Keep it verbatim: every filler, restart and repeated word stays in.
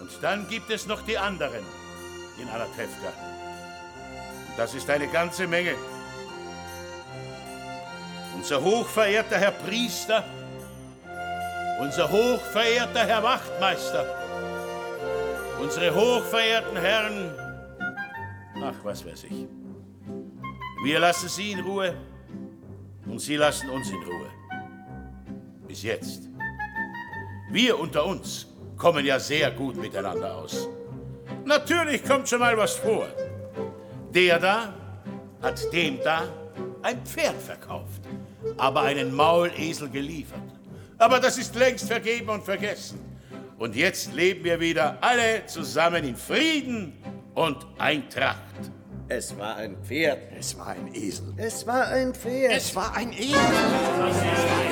Und dann gibt es noch die anderen in Anatevka. Das ist eine ganze Menge. Unser hochverehrter Herr Priester, unser hochverehrter Herr Wachtmeister, unsere hochverehrten Herren, ach, was weiß ich. Wir lassen Sie in Ruhe und Sie lassen uns in Ruhe. Bis jetzt. Wir unter uns kommen ja sehr gut miteinander aus. Natürlich kommt schon mal was vor. Der da hat dem da ein Pferd verkauft, aber einen Maulesel geliefert. Aber das ist längst vergeben und vergessen. Und jetzt leben wir wieder alle zusammen in Frieden und Eintracht. Es war ein Pferd. Es war ein Esel. Es war ein Pferd. Es war ein Esel.